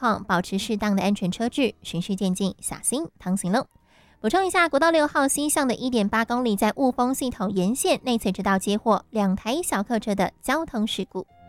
况，保持适当的安全车距，循序渐进，小心趟行喽。补充一下，国道6号西向的 1.8 公里，在雾峰系统沿线内侧直道接获2台小客车的交通事故。